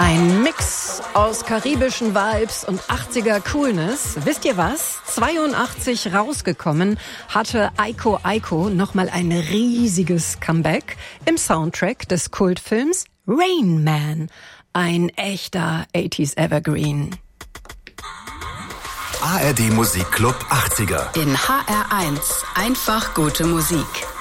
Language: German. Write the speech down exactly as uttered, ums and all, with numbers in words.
Ein Mix aus karibischen Vibes und achtziger Coolness. Wisst ihr was? zweiundachtzig rausgekommen hatte Aiko Aiko nochmal ein riesiges Comeback im Soundtrack des Kultfilms Rain Man. Ein echter achtziger Evergreen. A R D Musikclub achtziger. In H R eins. Einfach gute Musik.